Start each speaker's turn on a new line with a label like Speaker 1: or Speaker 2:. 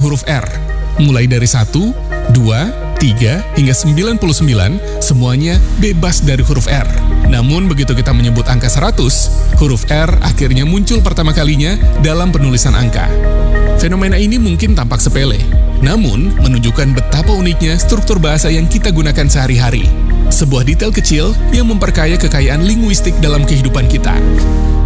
Speaker 1: huruf R. Mulai dari 1, 2, 3, hingga 99, semuanya bebas dari huruf R. Namun begitu kita menyebut angka 100, huruf R akhirnya muncul pertama kalinya dalam penulisan angka. Fenomena ini mungkin tampak sepele, namun menunjukkan betapa uniknya struktur bahasa yang kita gunakan sehari-hari. Sebuah detail kecil yang memperkaya kekayaan linguistik dalam kehidupan kita.